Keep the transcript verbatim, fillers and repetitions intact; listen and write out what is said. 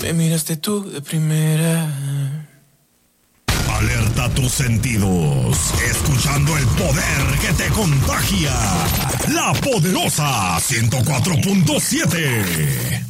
Me miraste tú de primera. Alerta tus sentidos, escuchando el poder que te contagia. La Poderosa ciento cuatro punto siete.